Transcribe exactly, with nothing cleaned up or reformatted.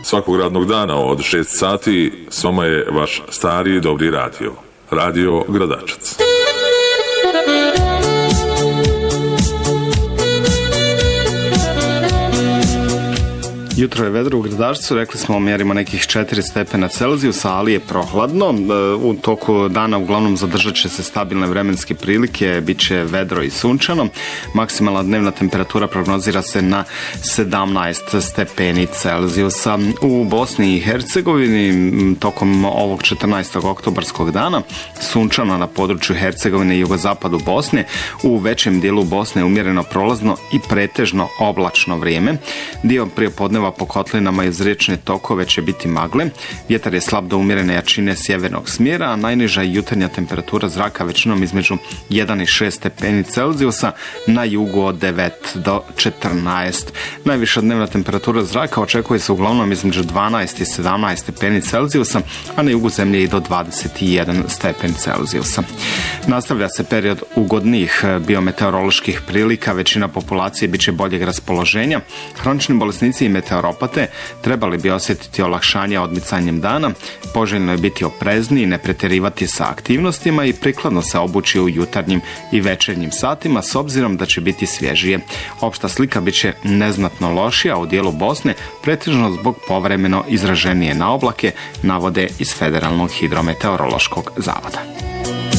svakog radnog dana od šest sati s vama je vaš stari i dobri radio. Radio Gradačac. Jutro je vedro u Gradačcu, rekli smo mjerimo nekih četiri stepena Celzijusa, ali je prohladno. U toku dana uglavnom zadržat će se stabilne vremenske prilike, bit će vedro i sunčano. Maksimalna dnevna temperatura prognozira se na sedamnaest stepeni Celzijusa. U Bosni i Hercegovini tokom ovog četrnaestog oktobarskog dana sunčano na području Hercegovine i jugozapadu Bosne. U većem dijelu Bosne umjereno prolazno i pretežno oblačno vrijeme. Dio prijepodneva po kotlinama i uz riječne tokove će biti magle. Vjetar je slab do umjerene jačine sjevernog smjera, a najniža jutarnja temperatura zraka većinom između jedan i šest stepeni Celzijusa, na jugu od devet do četrnaest. Najviša dnevna temperatura zraka očekuje se uglavnom između dvanaest i sedamnaest stepeni Celzijusa, a na jugu zemlje i do dvadeset jedan stepen Celzijusa. Nastavlja se period ugodnih biometeoroloških prilika, većina populacije bit će boljeg raspoloženja. Hronični bolesnici i meteoropate trebali bi osjetiti olakšanje odmicanjem dana. Poželjno je biti oprezniji, ne pretjerivati sa aktivnostima i prikladno se obući u jutarnjim i večernjim satima s obzirom da će biti svježije. Opšta slika bit će neznatno lošija u dijelu Bosne, pretežno zbog povremeno izraženije na oblake, navode iz Federalnog hidrometeorološkog zavoda.